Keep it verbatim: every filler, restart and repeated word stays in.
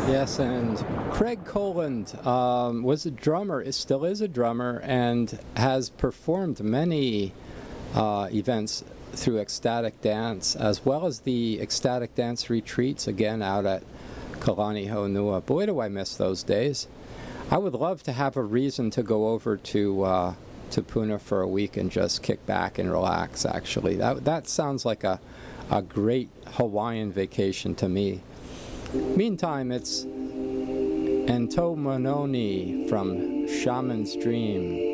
Yes, and Craig Coland um, was a drummer, is, still is a drummer, and has performed many uh, events through Ecstatic Dance, as well as the Ecstatic Dance retreats, again out at Kalani Honua. Boy, do I miss those days. I would love to have a reason to go over to uh, to Puna for a week and just kick back and relax, actually. That, that sounds like a, a great Hawaiian vacation to me. Meantime, it's Ento Mononi from Shaman's Dream.